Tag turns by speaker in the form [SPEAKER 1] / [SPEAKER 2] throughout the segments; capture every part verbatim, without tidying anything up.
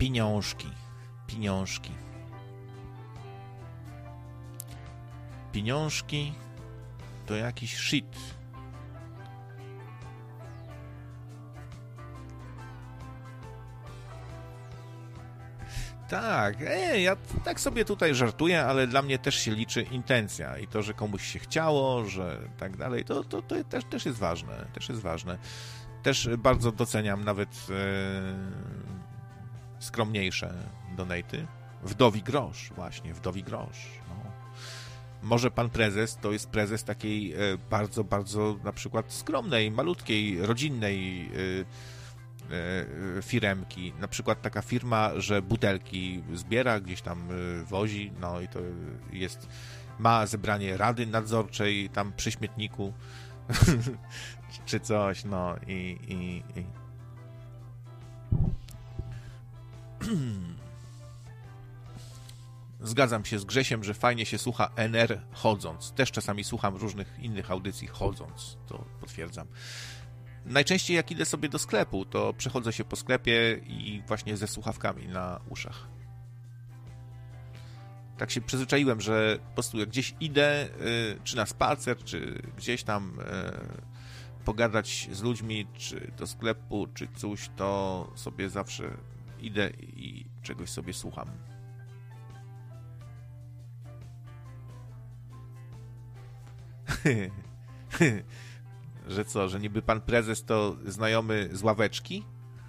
[SPEAKER 1] Pieniążki. Pieniążki. Pieniążki to jakiś shit. Tak, e, ja tak sobie tutaj żartuję, ale dla mnie też się liczy intencja i to, że komuś się chciało, że tak dalej, to, to, to też, też jest ważne, też jest ważne. Też bardzo doceniam nawet e, skromniejsze donaty. Wdowi grosz, właśnie, wdowi grosz. No. Może pan prezes to jest prezes takiej e, bardzo, bardzo na przykład skromnej, malutkiej, rodzinnej e, e, firemki. Na przykład taka firma, że butelki zbiera, gdzieś tam e, wozi, no i to jest, ma zebranie rady nadzorczej tam przy śmietniku czy coś, no i, i, i. Zgadzam się z Grzesiem, że fajnie się słucha N R chodząc. Też czasami słucham różnych innych audycji chodząc, to potwierdzam. Najczęściej jak idę sobie do sklepu, to przechodzę się po sklepie i właśnie ze słuchawkami na uszach. Tak się przyzwyczaiłem, że po prostu jak gdzieś idę, czy na spacer, czy gdzieś tam pogadać z ludźmi, czy do sklepu, czy coś, to sobie zawsze idę i czegoś sobie słucham. Że co, że niby pan prezes to znajomy z ławeczki?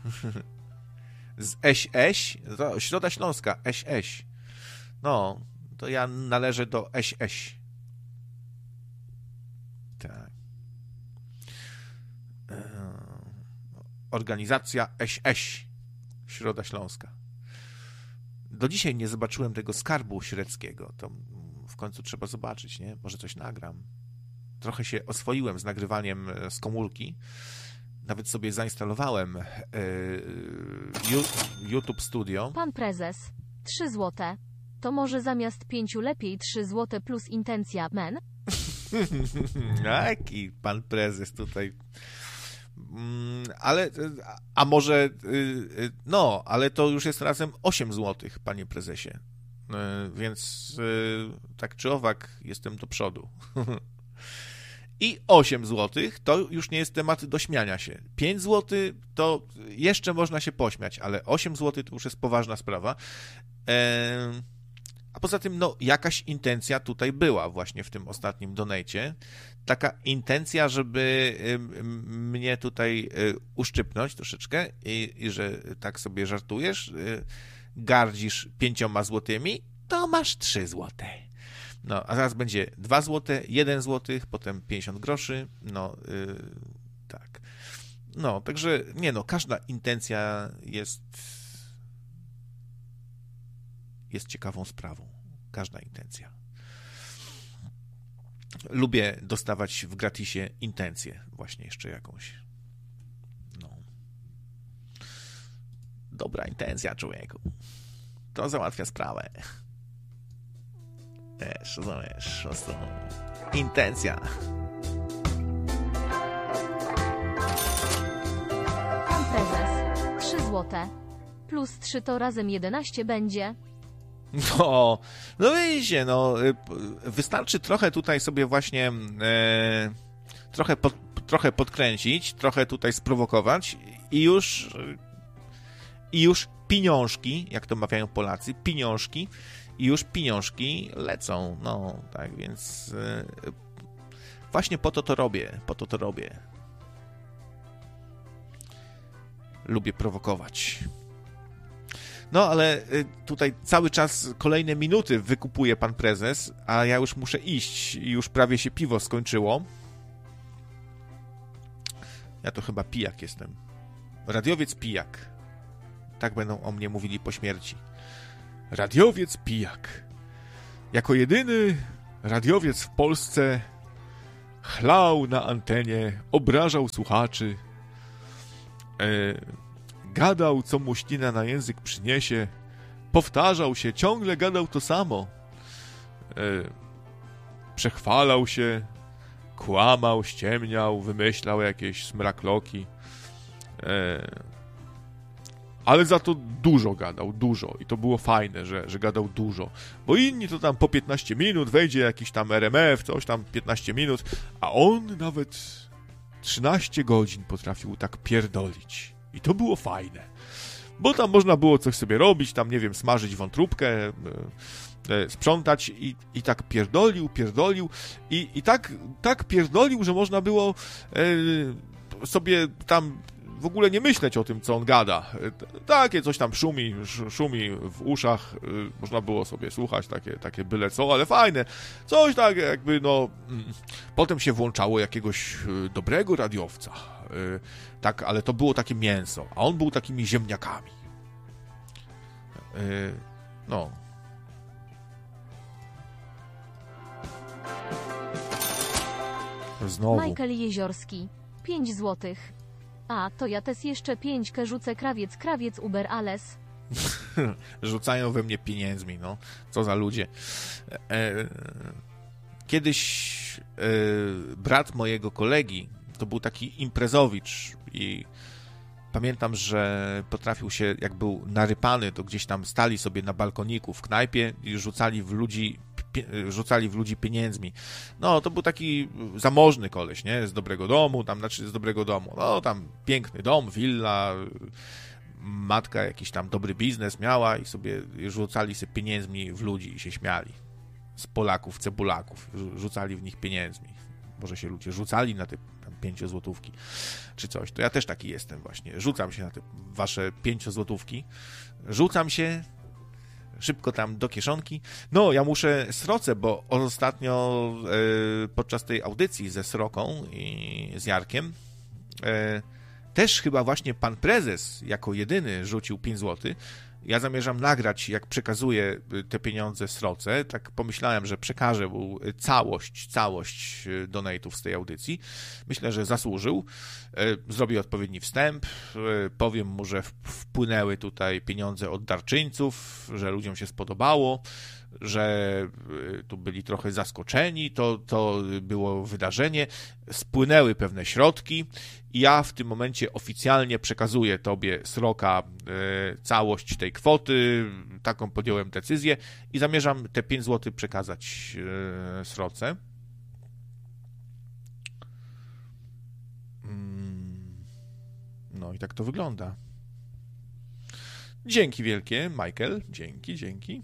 [SPEAKER 1] Z Eś Eś? To Środa Śląska, Eś Eś. No, to ja należę do Eś Eś. Tak. Organizacja Eś Eś. Środa Śląska. Do dzisiaj nie zobaczyłem tego skarbu średzkiego. To w końcu trzeba zobaczyć, nie? Może coś nagram. Trochę się oswoiłem z nagrywaniem z komórki. Nawet sobie zainstalowałem yy, YouTube Studio.
[SPEAKER 2] Pan prezes, trzy złote. To może zamiast pięciu lepiej trzy złote plus intencja, men?
[SPEAKER 1] Jaki pan prezes tutaj. Ale, a może, no, ale to już jest razem osiem złotych, panie prezesie. Więc tak czy owak jestem do przodu. I osiem złotych to już nie jest temat do śmiania się. pięć złotych to jeszcze można się pośmiać, ale osiem złotych to już jest poważna sprawa. A poza tym, no, jakaś intencja tutaj była właśnie w tym ostatnim donajcie. Taka intencja, żeby mnie tutaj uszczypnąć troszeczkę i, i że tak sobie żartujesz, gardzisz pięcioma złotymi, to masz trzy złote. No, a zaraz będzie dwa złote, jeden złotych, potem pięćdziesiąt groszy, no, yy, tak. No, także, nie no, każda intencja jest jest ciekawą sprawą. Każda intencja. Lubię dostawać w gratisie intencję, właśnie jeszcze jakąś. No. Dobra intencja, człowieku. To załatwia sprawę. Wiesz, rozumiesz, po prostu intencja.
[SPEAKER 2] Pan prezes, trzy złote. Plus trzy to razem jedenaście będzie.
[SPEAKER 1] No, no widzicie, no, wystarczy trochę tutaj sobie właśnie e, trochę, pod, trochę podkręcić, trochę tutaj sprowokować i już i już pieniążki, jak to mawiają Polacy, pieniążki, i już pieniążki lecą, no, tak więc e, właśnie po to to robię, po to to robię. Lubię prowokować. No, ale tutaj cały czas kolejne minuty wykupuje pan prezes, a ja już muszę iść i już prawie się piwo skończyło. Ja to chyba pijak jestem. Radiowiec pijak. Tak będą o mnie mówili po śmierci. Radiowiec pijak. Jako jedyny radiowiec w Polsce chlał na antenie, obrażał słuchaczy, yy, gadał, co mu ślina na język przyniesie, powtarzał się, ciągle gadał to samo. E, przechwalał się, kłamał, ściemniał, wymyślał jakieś smrakloki. E, ale za to dużo gadał, dużo. I to było fajne, że, że gadał dużo. Bo inni to tam po piętnaście minut, wejdzie jakiś tam R M F, coś tam piętnaście minut, a on nawet trzynaście godzin potrafił tak pierdolić. I to było fajne. Bo tam można było coś sobie robić, tam, nie wiem, smażyć wątróbkę, e, e, sprzątać i, i tak pierdolił, pierdolił i, i tak, tak pierdolił, że można było e, sobie tam w ogóle nie myśleć o tym, co on gada. Takie coś tam szumi, szumi w uszach, można było sobie słuchać, takie, takie byle co, ale fajne. Coś tak jakby, no... Potem się włączało jakiegoś dobrego radiowca. Tak, ale to było takie mięso, a on był takimi ziemniakami. No. Znowu.
[SPEAKER 2] Michael Jeziorski. pięć złotych. A, to ja też jeszcze pięćkę rzucę, krawiec, krawiec, Uber, alles.
[SPEAKER 1] Rzucają we mnie pieniędzmi, no. Co za ludzie. E, kiedyś e, brat mojego kolegi, to był taki imprezowicz i pamiętam, że potrafił się, jak był narypany, to gdzieś tam stali sobie na balkoniku w knajpie i rzucali w ludzi rzucali w ludzi pieniędzmi. No, to był taki zamożny koleś, nie? Z dobrego domu, tam, znaczy z dobrego domu. No, tam piękny dom, willa, matka jakiś tam dobry biznes miała i sobie rzucali sobie pieniędzmi w ludzi i się śmiali. Z Polaków, cebulaków. Rzucali w nich pieniędzmi. Może się ludzie rzucali na te tam pięciozłotówki czy coś. To ja też taki jestem właśnie. Rzucam się na te wasze pięciozłotówki. Rzucam się szybko tam do kieszonki. No, ja muszę Srocę, bo ostatnio e, podczas tej audycji ze Sroką i z Jarkiem e, też chyba właśnie pan prezes jako jedyny rzucił pięć złotych. Ja zamierzam nagrać, jak przekazuję te pieniądze Sroce. Tak pomyślałem, że przekażę mu całość, całość donate'ów z tej audycji. Myślę, że zasłużył. Zrobię odpowiedni wstęp. Powiem mu, że wpłynęły tutaj pieniądze od darczyńców, że ludziom się spodobało, że tu byli trochę zaskoczeni, to, to było wydarzenie, spłynęły pewne środki i ja w tym momencie oficjalnie przekazuję tobie, Sroka, e, całość tej kwoty, taką podjąłem decyzję i zamierzam te pięć złotych przekazać e, Sroce. No i tak to wygląda. Dzięki wielkie, Michael, dzięki, dzięki.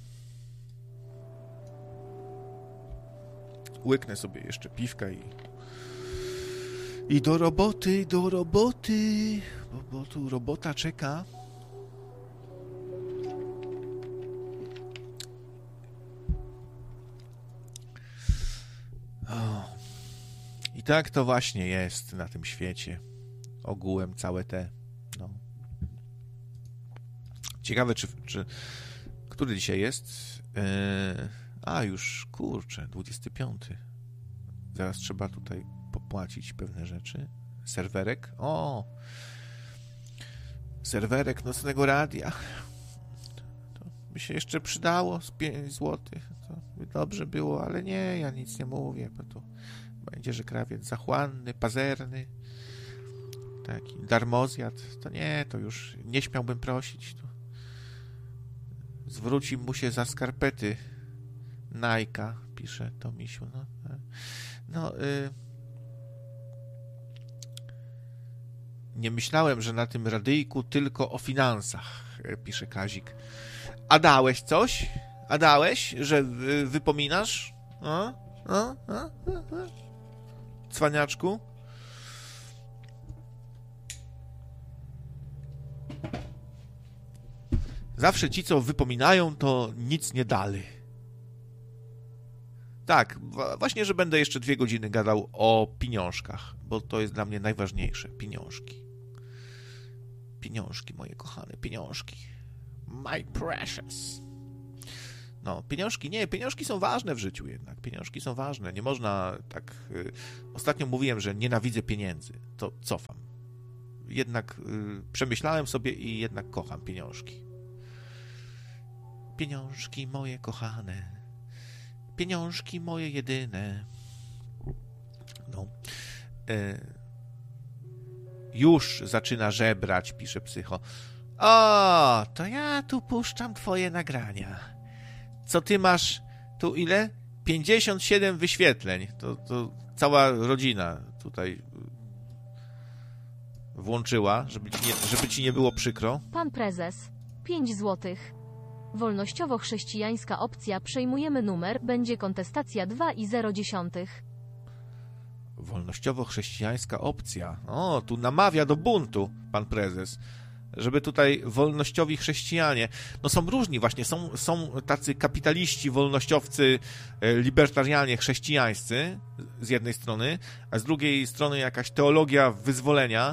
[SPEAKER 1] Łyknę sobie jeszcze piwka i i do roboty, do roboty, bo, bo tu robota czeka. O. I tak to właśnie jest na tym świecie. Ogółem całe te, no. Ciekawe, czy, czy który dzisiaj jest? Yy... A, już, kurczę, dwudziesty piąty. Zaraz trzeba tutaj popłacić pewne rzeczy. Serwerek. O! Serwerek Nocnego Radia. To by się jeszcze przydało z pięć złotych. To by dobrze było, ale nie, ja nic nie mówię, bo to będzie, że krawiec zachłanny, pazerny, taki darmozjad. To nie, to już nie śmiałbym prosić. To zwróci mu się za skarpety Nike'a, pisze Tomisiu. No, no y... nie myślałem, że na tym radyjku tylko o finansach, pisze Kazik. A dałeś coś? A dałeś, że y, wypominasz? A? A? A? A? Cwaniaczku? Zawsze ci, co wypominają, to nic nie dali. Tak, właśnie, że będę jeszcze dwie godziny gadał o pieniążkach, bo to jest dla mnie najważniejsze. Pieniążki. Pieniążki, moje kochane, pieniążki. My precious. No, pieniążki, nie, pieniążki są ważne w życiu jednak. Pieniążki są ważne. Nie można tak... Y, ostatnio mówiłem, że nienawidzę pieniędzy. To cofam. Jednak y, przemyślałem sobie i jednak kocham pieniążki. Pieniążki, moje kochane. Pieniążki moje jedyne. No. E, już zaczyna żebrać, pisze Psycho. O, to ja tu puszczam twoje nagrania. Co ty masz tu ile? pięćdziesiąt siedem wyświetleń. To, to cała rodzina tutaj włączyła, żeby ci, nie, żeby ci nie było przykro.
[SPEAKER 2] Pan prezes. pięć złotych. Wolnościowo-chrześcijańska opcja. Przejmujemy numer. Będzie kontestacja dwa i zero dziesiątych.
[SPEAKER 1] Wolnościowo-chrześcijańska opcja. O, tu namawia do buntu pan prezes. Żeby tutaj wolnościowi chrześcijanie, no są różni właśnie, są, są tacy kapitaliści, wolnościowcy, libertarianie chrześcijańscy z jednej strony, a z drugiej strony jakaś teologia wyzwolenia,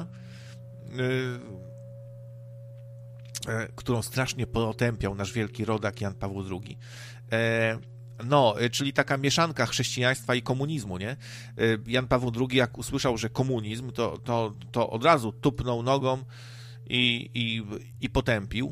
[SPEAKER 1] yy, którą strasznie potępiał nasz wielki rodak Jan Paweł drugi. Yy, No, czyli taka mieszanka chrześcijaństwa i komunizmu, nie? Jan Paweł drugi, jak usłyszał, że komunizm, to, to, to od razu tupnął nogą i, i, i potępił.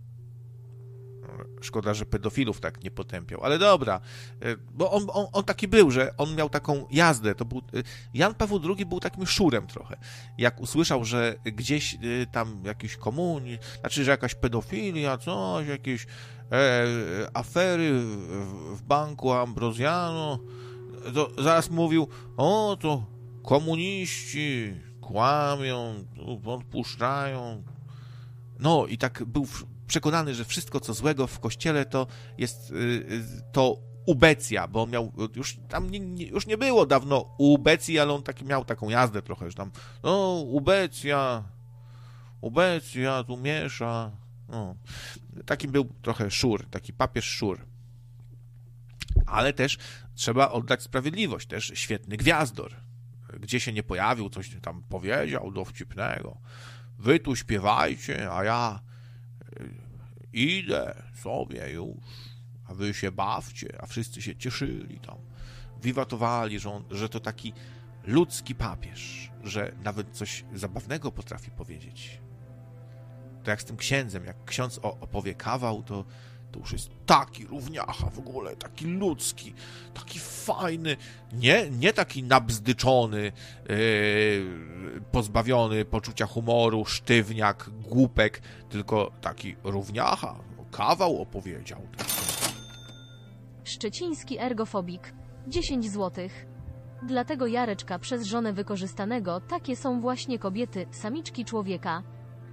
[SPEAKER 1] Szkoda, że pedofilów tak nie potępiał, ale dobra, bo on, on, on taki był, że on miał taką jazdę, to był, Jan Paweł drugi był takim szurem trochę. Jak usłyszał, że gdzieś tam jakiś komunizm, znaczy, że jakaś pedofilia, coś, jakieś e, afery w, w banku Ambrozjano, to zaraz mówił, o, to komuniści kłamią, odpuszczają. No i tak był przekonany, że wszystko, co złego w kościele, to jest to ubecja, bo on miał, już tam nie, nie, już nie było dawno ubecji, ale on taki miał taką jazdę trochę, że tam, no, ubecja, ubecja tu miesza, no. Taki był trochę szur, taki papież szur. Ale też trzeba oddać sprawiedliwość, też świetny gwiazdor. Gdzie się nie pojawił, coś tam powiedział dowcipnego. Wy tu śpiewajcie, a ja idę sobie już, a wy się bawcie, a wszyscy się cieszyli tam. Wiwatowali, że, on, że to taki ludzki papież, że nawet coś zabawnego potrafi powiedzieć. To jak z tym księdzem, jak ksiądz opowie kawał, to, to już jest taki równiacha w ogóle, taki ludzki, taki fajny, nie, nie taki nabzdyczony, yy, pozbawiony poczucia humoru, sztywniak, głupek, tylko taki równiacha, kawał opowiedział.
[SPEAKER 2] Szczeciński ergofobik. dziesięć złotych. Dlatego Jareczka przez żonę wykorzystanego, takie są właśnie kobiety, samiczki człowieka.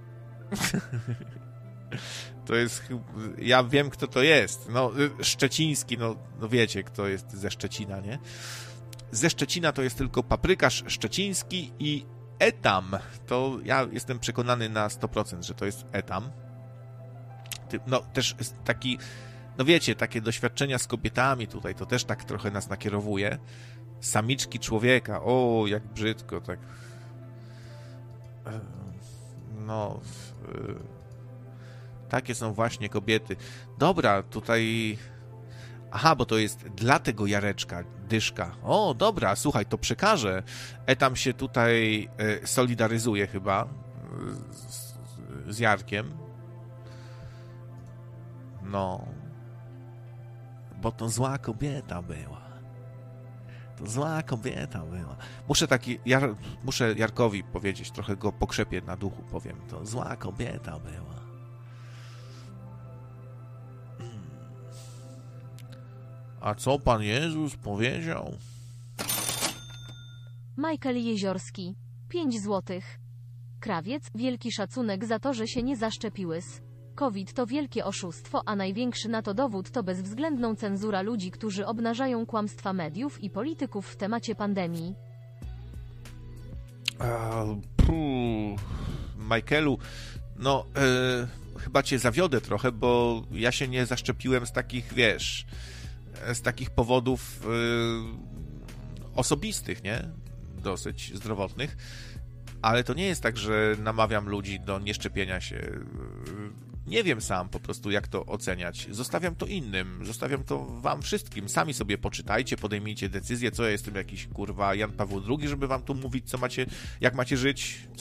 [SPEAKER 1] To jest, ja wiem, kto to jest. No, Szczeciński, no, no wiecie, kto jest ze Szczecina, nie? Ze Szczecina to jest tylko paprykarz szczeciński i etam. To ja jestem przekonany na sto procent, że to jest etam. No, też taki, no wiecie, takie doświadczenia z kobietami tutaj, to też tak trochę nas nakierowuje. Samiczki człowieka, o, jak brzydko, tak. No, takie są właśnie kobiety. Dobra, tutaj... Aha, bo to jest dla tego Jareczka, dyszka. O, dobra, słuchaj, to przekażę. Etam się tutaj solidaryzuje chyba z, z Jarkiem. No. Bo to zła kobieta była. To zła kobieta była. Muszę taki, Jar, muszę Jarkowi powiedzieć, trochę go pokrzepię na duchu, powiem. To zła kobieta była. A co Pan Jezus powiedział?
[SPEAKER 2] Michael Jeziorski. pięć złotych. Krawiec, wielki szacunek za to, że się nie zaszczepiłys. COVID to wielkie oszustwo, a największy na to dowód to bezwzględną cenzura ludzi, którzy obnażają kłamstwa mediów i polityków w temacie pandemii.
[SPEAKER 1] Puh, Michaelu, no yy, chyba cię zawiodę trochę, bo ja się nie zaszczepiłem z takich, wiesz, z takich powodów yy, osobistych, nie? Dosyć zdrowotnych, ale to nie jest tak, że namawiam ludzi do nieszczepienia się. Yy, Nie wiem sam po prostu, jak to oceniać. Zostawiam to innym, zostawiam to wam wszystkim. Sami sobie poczytajcie, podejmijcie decyzję, co ja jestem jakiś, kurwa, Jan Paweł drugi, żeby wam tu mówić, co macie, jak macie żyć,